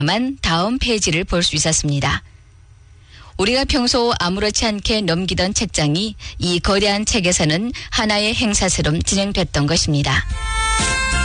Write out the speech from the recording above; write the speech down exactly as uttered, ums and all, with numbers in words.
만 다음 페이지를 볼 수 있었습니다. 우리가 평소 아무렇지 않게 넘기던 책장이 이 거대한 책에서는 하나의 행사처럼 진행됐던 것입니다.